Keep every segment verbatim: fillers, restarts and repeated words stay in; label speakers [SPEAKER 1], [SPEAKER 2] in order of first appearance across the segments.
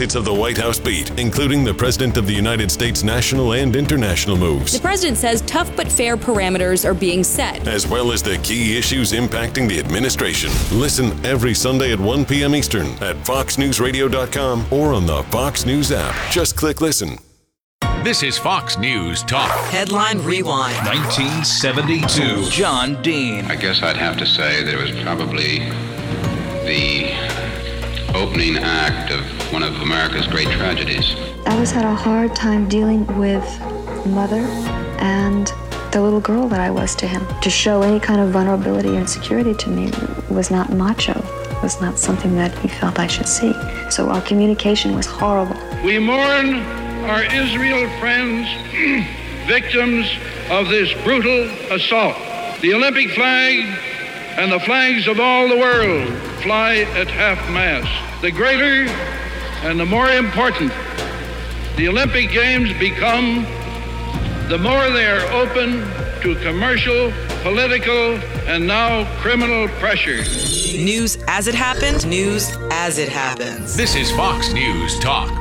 [SPEAKER 1] hits of the White House beat, including the President of the United States' national and international moves.
[SPEAKER 2] The president says tough but fair parameters are being set,
[SPEAKER 1] as well as the key issues impacting the administration. Listen every Sunday at one p.m. Eastern at fox news radio dot com or on the Fox News app. Just click listen.
[SPEAKER 3] This is Fox News Talk.
[SPEAKER 4] Headline Rewind.
[SPEAKER 3] nineteen seventy-two.
[SPEAKER 4] John Dean.
[SPEAKER 5] I guess I'd have to say that it was probably the opening act of one of America's great tragedies.
[SPEAKER 6] I always had a hard time dealing with mother and the little girl that I was to him. To show any kind of vulnerability or insecurity to me was not macho, was not something that he felt I should see. So our communication was horrible.
[SPEAKER 7] We mourn our Israel friends, victims of this brutal assault. The Olympic flag and the flags of all the world fly at half-mast. The greater and the more important the Olympic Games become, the more they are open to commercial, political, and now criminal pressure.
[SPEAKER 4] News as it happened, news as it happens.
[SPEAKER 3] This is Fox News Talk.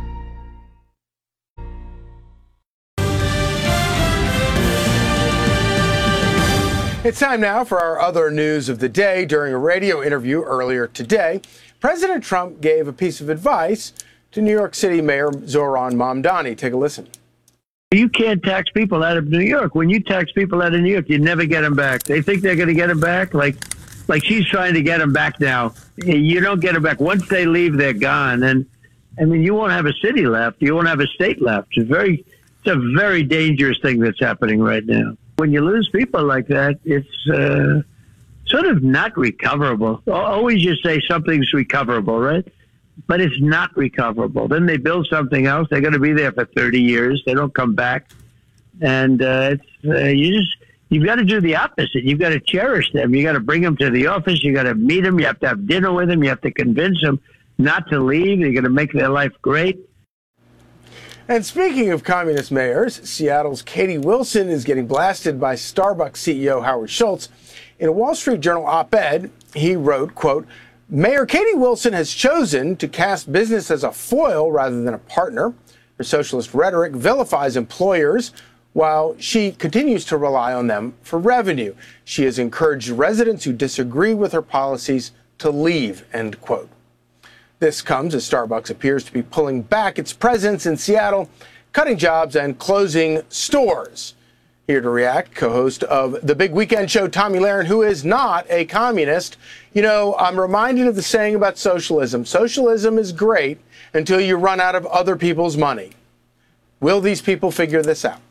[SPEAKER 8] It's time now for our other news of the day. During a radio interview earlier today, President Trump gave a piece of advice to New York City Mayor Zohran Mamdani. Take a listen.
[SPEAKER 9] You can't tax people out of New York. When you tax people out of New York, you never get them back. They think they're going to get them back, like like she's trying to get them back now. You don't get them back. Once they leave, they're gone. And, I mean, you won't have a city left. You won't have a state left. It's very, it's a very dangerous thing that's happening right now. When you lose people like that, it's uh, sort of not recoverable. Always you say something's recoverable, right? But it's not recoverable. Then they build something else. They're going to be there for thirty years. They don't come back. And uh, it's, uh, you just, you've got to do the opposite. You've got to cherish them. You got to bring them to the office. You got to meet them. You have to have dinner with them. You have to convince them not to leave. You're going to make their life great.
[SPEAKER 8] And speaking of communist mayors, Seattle's Katie Wilson is getting blasted by Starbucks C E O Howard Schultz. In a Wall Street Journal op-ed, he wrote, quote, Mayor Katie Wilson has chosen to cast business as a foil rather than a partner. Her socialist rhetoric vilifies employers while she continues to rely on them for revenue. She has encouraged residents who disagree with her policies to leave, end quote. This comes as Starbucks appears to be pulling back its presence in Seattle, cutting jobs and closing stores. Here to react, co-host of The Big Weekend Show, Tomi Lahren, who is not a communist. You know, I'm reminded of the saying about socialism. Socialism is great until you run out of other people's money. Will these people figure this out?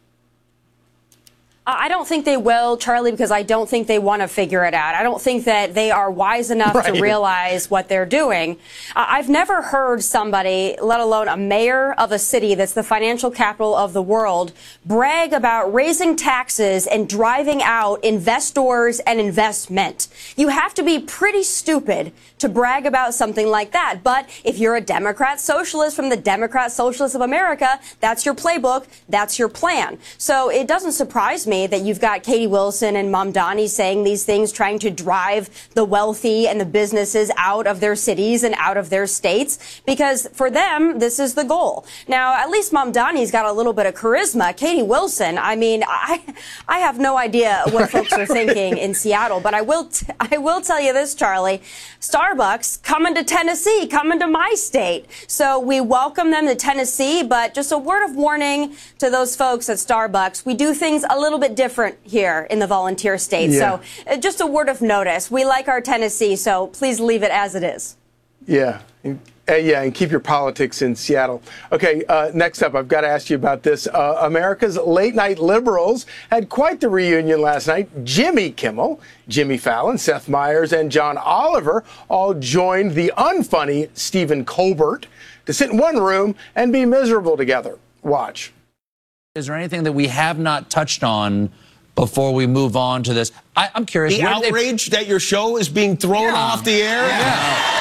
[SPEAKER 10] I don't think they will, Charlie, because I don't think they want to figure it out. I don't think that they are wise enough right. to realize what they're doing. Uh, I've never heard somebody, let alone a mayor of a city that's the financial capital of the world, brag about raising taxes and driving out investors and investment. You have to be pretty stupid to brag about something like that. But if you're a Democrat socialist from the Democrat Socialists of America, that's your playbook. That's your plan. So it doesn't surprise me that you've got Katie Wilson and Mamdani saying these things, trying to drive the wealthy and the businesses out of their cities and out of their states, because for them, this is the goal. Now, at least Mamdani's got a little bit of charisma. Katie Wilson, I mean, I I have no idea what folks are thinking in Seattle, but I will t- I will tell you this, Charlie. Starbucks coming to Tennessee, coming to my state. So we welcome them to Tennessee, but just a word of warning to those folks at Starbucks. We do things a little bit different here in the volunteer state. Yeah. So uh, just a word of notice. We like our Tennessee, so please leave it as it is.
[SPEAKER 8] Yeah. Uh, yeah, and keep your politics in Seattle. Okay, uh, next up, I've got to ask you about this. Uh, America's late-night liberals had quite the reunion last night. Jimmy Kimmel, Jimmy Fallon, Seth Meyers, and John Oliver all joined the unfunny Stephen Colbert to sit in one room and be miserable together. Watch.
[SPEAKER 11] Is there anything that we have not touched on before we move on to this? I, I'm curious.
[SPEAKER 12] The outrage they... that your show is being thrown yeah. off the air?
[SPEAKER 11] Yeah. yeah.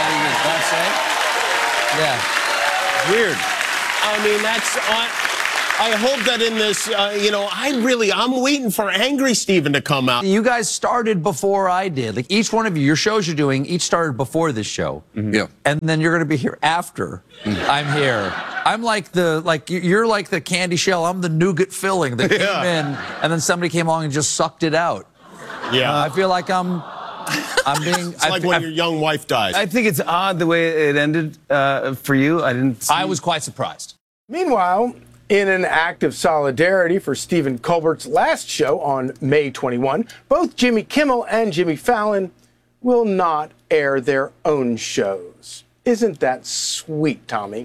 [SPEAKER 12] Yeah. Weird. I mean, that's on. I hope that in this, uh, you know, I really, I'm waiting for Angry Steven to come out.
[SPEAKER 11] You guys started before I did. Like each one of you, your shows you're doing, each started before this show.
[SPEAKER 13] Mm-hmm. Yeah.
[SPEAKER 11] And then you're going to be here after mm-hmm. I'm here. I'm like the, like, you're like the candy shell. I'm the nougat filling that came yeah. in, and then somebody came along and just sucked it out.
[SPEAKER 12] Yeah.
[SPEAKER 11] Uh, I feel like I'm, I'm being.
[SPEAKER 12] It's like
[SPEAKER 11] I,
[SPEAKER 12] when
[SPEAKER 11] I,
[SPEAKER 12] your young wife dies.
[SPEAKER 13] I think it's odd the way it ended uh, for you. I didn't. See...
[SPEAKER 11] I was quite surprised.
[SPEAKER 8] Meanwhile, in an act of solidarity for Stephen Colbert's last show on May twenty-first, both Jimmy Kimmel and Jimmy Fallon will not air their own shows. Isn't that sweet, Tommy?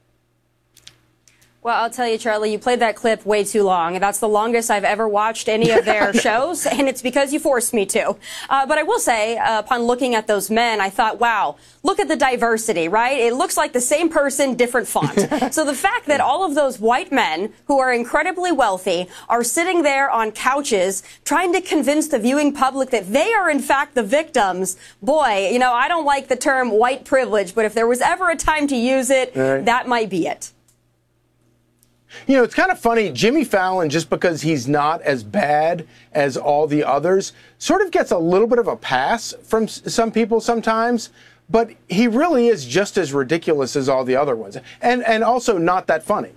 [SPEAKER 10] Well, I'll tell you, Charlie, you played that clip way too long, and that's the longest I've ever watched any of their shows, and it's because you forced me to. Uh, but I will say, uh, upon looking at those men, I thought, wow, look at the diversity, right? It looks like the same person, different font. So the fact that all of those white men who are incredibly wealthy are sitting there on couches trying to convince the viewing public that they are, in fact, the victims, boy, you know, I don't like the term white privilege, but if there was ever a time to use it, right. that might be it.
[SPEAKER 8] You know, it's kind of funny. Jimmy Fallon, just because he's not as bad as all the others, sort of gets a little bit of a pass from some people sometimes. But he really is just as ridiculous as all the other ones. And, and also not that funny.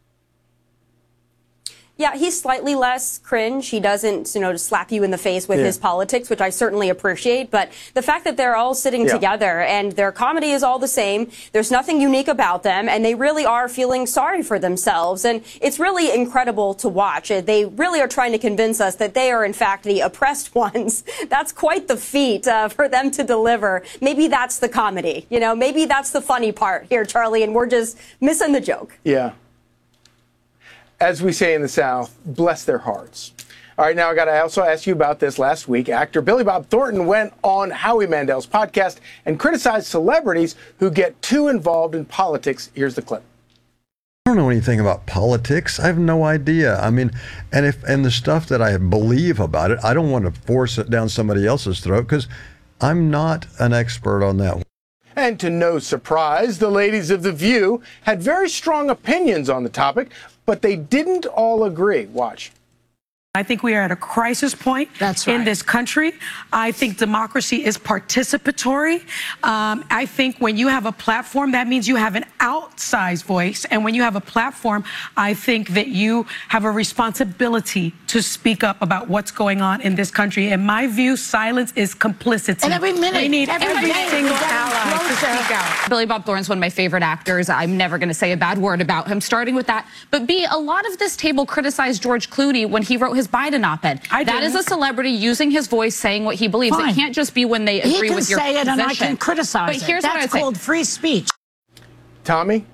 [SPEAKER 10] Yeah, he's slightly less cringe. He doesn't, you know, slap you in the face with yeah. his politics, which I certainly appreciate. But the fact that they're all sitting yeah. together and their comedy is all the same, there's nothing unique about them, and they really are feeling sorry for themselves. And it's really incredible to watch. They really are trying to convince us that they are, in fact, the oppressed ones. That's quite the feat uh, for them to deliver. Maybe that's the comedy. You know, maybe that's the funny part here, Charlie, and we're just missing the joke.
[SPEAKER 8] Yeah. As we say in the South, bless their hearts. All right, now I got to also ask you about this. Last week, actor Billy Bob Thornton went on Howie Mandel's podcast and criticized celebrities who get too involved in politics. Here's the clip.
[SPEAKER 14] I don't know anything about politics. I have no idea. I mean, and if and the stuff that I believe about it, I don't want to force it down somebody else's throat because I'm not an expert on that one.
[SPEAKER 8] And to no surprise, the ladies of The View had very strong opinions on the topic, but they didn't all agree. Watch.
[SPEAKER 15] I think we are at a crisis point That's right. in this country. I think democracy is participatory. Um, I think when you have a platform, that means you have an outsized voice. And when you have a platform, I think that you have a responsibility to speak up about what's going on in this country. In my view, silence is complicity.
[SPEAKER 16] And every minute,
[SPEAKER 15] we need
[SPEAKER 16] every,
[SPEAKER 15] every
[SPEAKER 16] day,
[SPEAKER 15] single ally to speak out.
[SPEAKER 17] Billy Bob Thornton's one of my favorite actors. I'm never going to say a bad word about him, starting with that. But B, a lot of this table criticized George Clooney when he wrote his Biden op-ed. That is a celebrity using his voice, saying what he believes.
[SPEAKER 16] Fine.
[SPEAKER 17] It can't just be when they agree
[SPEAKER 16] he can
[SPEAKER 17] with your
[SPEAKER 16] say it
[SPEAKER 17] position.
[SPEAKER 16] And I can criticize
[SPEAKER 17] but here's
[SPEAKER 16] it.
[SPEAKER 17] What
[SPEAKER 16] That's
[SPEAKER 17] I would
[SPEAKER 16] called
[SPEAKER 17] say.
[SPEAKER 16] free speech.
[SPEAKER 8] Tommy?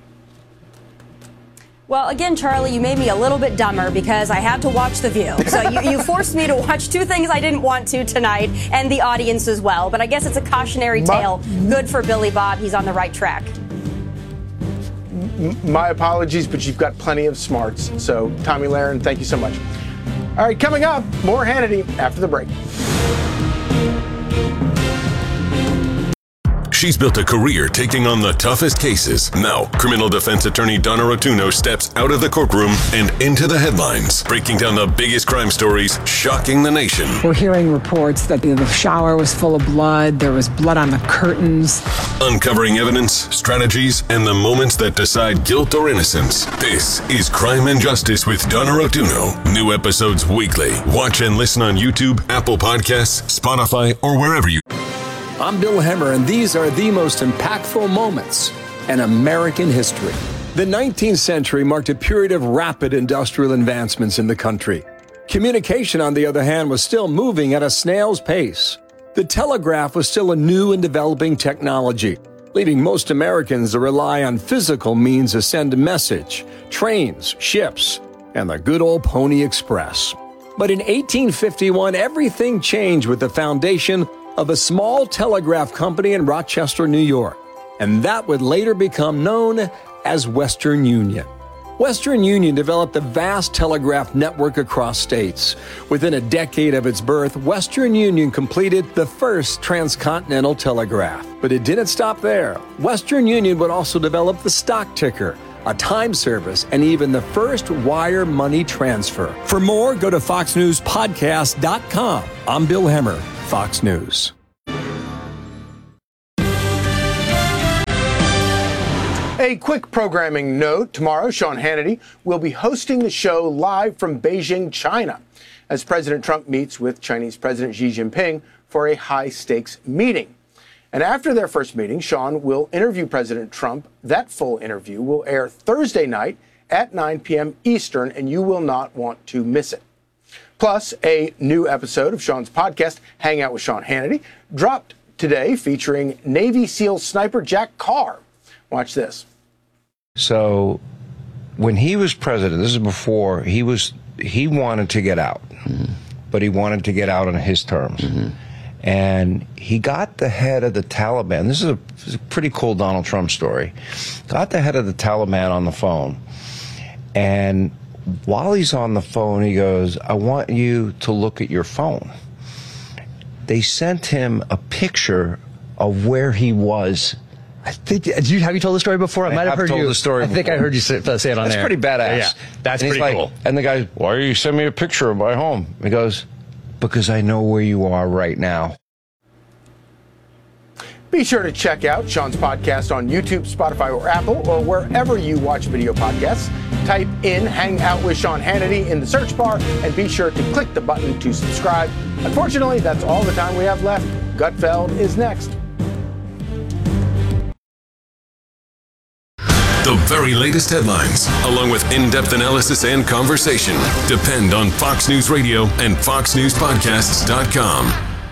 [SPEAKER 10] Well, again, Charlie, you made me a little bit dumber because I had to watch The View. So you, you forced me to watch two things I didn't want to tonight, and the audience as well. But I guess it's a cautionary tale. Good for Billy Bob. He's on the right track.
[SPEAKER 8] My apologies, but you've got plenty of smarts. So, Tommy Lahren, thank you so much. All right, coming up, more Hannity after the break.
[SPEAKER 1] She's built a career taking on the toughest cases. Now, criminal defense attorney Donna Rotuno steps out of the courtroom and into the headlines, breaking down the biggest crime stories, shocking the nation.
[SPEAKER 18] We're hearing reports that the shower was full of blood, there was blood on the curtains.
[SPEAKER 1] Uncovering evidence, strategies, and the moments that decide guilt or innocence. This is Crime and Justice with Donna Rotuno. New episodes weekly. Watch and listen on YouTube, Apple Podcasts, Spotify, or wherever you...
[SPEAKER 19] I'm Bill Hemmer, and these are the most impactful moments in American history. The nineteenth century marked a period of rapid industrial advancements in the country. Communication, on the other hand, was still moving at a snail's pace. The telegraph was still a new and developing technology, leaving most Americans to rely on physical means to send a message, trains, ships, and the good old Pony Express. But in eighteen fifty-one, everything changed with the foundation of a small telegraph company in Rochester, New York, and that would later become known as Western Union. Western Union developed a vast telegraph network across states. Within a decade of its birth, Western Union completed the first transcontinental telegraph. But it didn't stop there. Western Union would also develop the stock ticker, a time service, and even the first wire money transfer. For more, go to fox news podcast dot com. I'm Bill Hemmer, Fox News.
[SPEAKER 8] A quick programming note. Tomorrow, Sean Hannity will be hosting the show live from Beijing, China, as President Trump meets with Chinese President Xi Jinping for a high-stakes meeting. And after their first meeting, Sean will interview President Trump. That full interview will air Thursday night at nine p.m. Eastern, and you will not want to miss it. Plus, a new episode of Sean's podcast, Hang Out with Sean Hannity, dropped today featuring Navy SEAL sniper Jack Carr. Watch this.
[SPEAKER 16] So when he was president, this is before, he was he wanted to get out, mm-hmm. but he wanted to get out on his terms. Mm-hmm. And he got the head of the Taliban. This is, a, this is a pretty cool Donald Trump story. Got the head of the Taliban on the phone. And while he's on the phone, he goes, I want you to look at your phone. They sent him a picture of where he was.
[SPEAKER 20] I think, did you, have you told the story before? I, I might have,
[SPEAKER 16] have
[SPEAKER 20] heard
[SPEAKER 16] told
[SPEAKER 20] you.
[SPEAKER 16] the story
[SPEAKER 20] I think
[SPEAKER 16] before.
[SPEAKER 20] I heard you say, say it on
[SPEAKER 16] that's
[SPEAKER 20] there.
[SPEAKER 16] That's pretty badass.
[SPEAKER 20] Yeah, yeah. That's
[SPEAKER 16] and
[SPEAKER 20] pretty
[SPEAKER 16] like,
[SPEAKER 20] cool.
[SPEAKER 16] And the guy, why are you sending me a picture of my home? He goes, because I know where you are right now.
[SPEAKER 8] Be sure to check out Sean's podcast on YouTube, Spotify, or Apple, or wherever you watch video podcasts. Type in Hang Out with Sean Hannity in the search bar, and be sure to click the button to subscribe. Unfortunately, that's all the time we have left. Gutfeld is next.
[SPEAKER 1] The very latest headlines, along with in-depth analysis and conversation, depend on Fox News Radio and fox news podcasts dot com.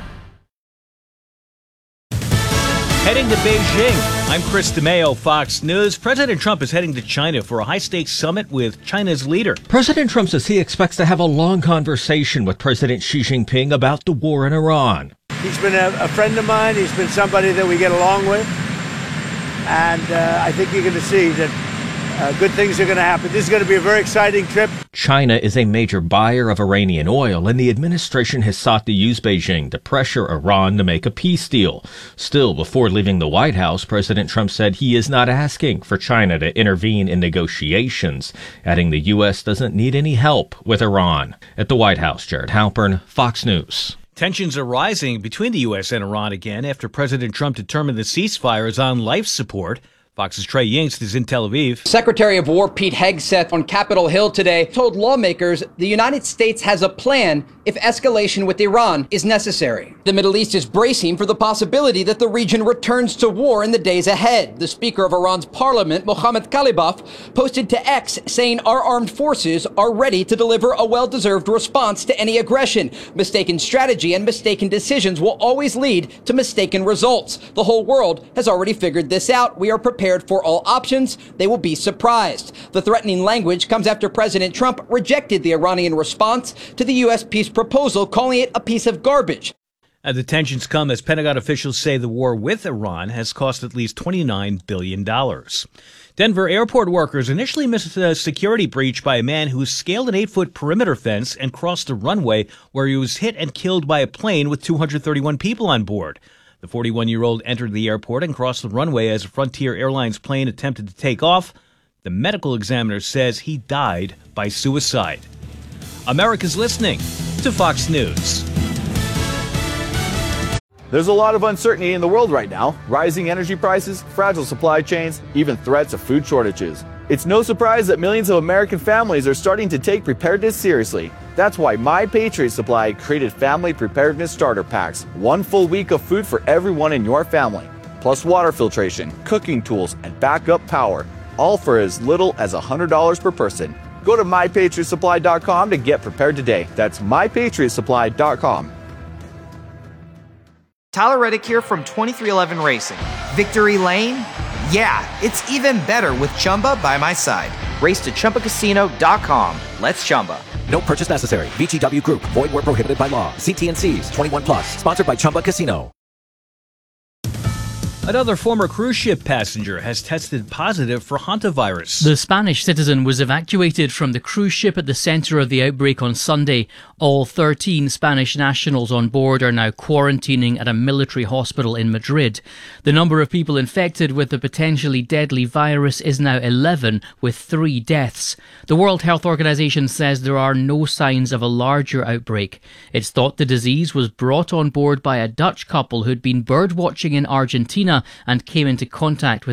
[SPEAKER 21] Heading to Beijing, I'm Chris DeMeo, Fox News. President Trump is heading to China for a high-stakes summit with China's leader.
[SPEAKER 22] President Trump says he expects to have a long conversation with President Xi Jinping about the war in Iran.
[SPEAKER 23] He's been a, a friend of mine. He's been somebody that we get along with. And uh, I think you're going to see that uh, good things are going to happen. This is going to be a very exciting trip.
[SPEAKER 22] China is a major buyer of Iranian oil, and the administration has sought to use Beijing to pressure Iran to make a peace deal. Still, before leaving the White House, President Trump said he is not asking for China to intervene in negotiations, adding the U S doesn't need any help with Iran. At the White House, Jared Halpern, Fox News.
[SPEAKER 21] Tensions are rising between the U S and Iran again after President Trump determined the ceasefire is on life support. Fox's Trey Yingst is in Tel Aviv.
[SPEAKER 24] Secretary of War Pete Hegseth on Capitol Hill today told lawmakers the United States has a plan if escalation with Iran is necessary. The Middle East is bracing for the possibility that the region returns to war in the days ahead. The Speaker of Iran's parliament, Mohammad Khalibaf, posted to X saying our armed forces are ready to deliver a well-deserved response to any aggression. Mistaken strategy and mistaken decisions will always lead to mistaken results. The whole world has already figured this out. We are prepared for all options. They will be surprised. The threatening language comes after President Trump rejected the Iranian response to the U S peace proposal, calling it a piece of garbage.
[SPEAKER 21] And the tensions come as Pentagon officials say the war with Iran has cost at least twenty-nine billion dollars. Denver airport workers initially missed a security breach by a man who scaled an eight-foot perimeter fence and crossed the runway, where he was hit and killed by a plane with two hundred thirty-one people on board. The forty-one-year-old entered the airport and crossed the runway as a Frontier Airlines plane attempted to take off. The medical examiner says he died by suicide. America's listening to Fox News.
[SPEAKER 25] There's a lot of uncertainty in the world right now. Rising energy prices, fragile supply chains, even threats of food shortages. It's no surprise that millions of American families are starting to take preparedness seriously. That's why My Patriot Supply created Family Preparedness Starter Packs. One full week of food for everyone in your family. Plus water filtration, cooking tools, and backup power. All for as little as one hundred dollars per person. Go to my patriot supply dot com to get prepared today. That's my patriot supply dot com.
[SPEAKER 26] Tyler Reddick here from twenty-three eleven Racing. Victory Lane? Yeah, it's even better with Chumba by my side. Race to chumba casino dot com. Let's Chumba.
[SPEAKER 27] No purchase necessary. V G W Group. Void where prohibited by law. See T and C's. twenty-one plus. Sponsored by Chumba Casino.
[SPEAKER 21] Another former cruise ship passenger has tested positive for hantavirus.
[SPEAKER 2] The Spanish citizen was evacuated from the cruise ship at the centre of the outbreak on Sunday. All thirteen Spanish nationals on board are now quarantining at a military hospital in Madrid. The number of people infected with the potentially deadly virus is now eleven, with three deaths. The World Health Organization says there are no signs of a larger outbreak. It's thought the disease was brought on board by a Dutch couple who'd been bird watching in Argentina and came into contact with